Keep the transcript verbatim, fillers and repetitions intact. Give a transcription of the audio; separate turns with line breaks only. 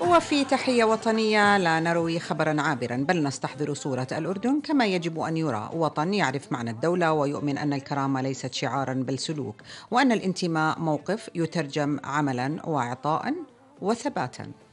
وفي تحية وطنية لا نروي خبرا عابرا بل نستحضر صورة الأردن كما يجب أن يرى، وطن يعرف معنى الدولة ويؤمن أن الكرامة ليست شعارا بل سلوك، وأن الانتماء موقف يترجم عملا وعطاء وثباتا.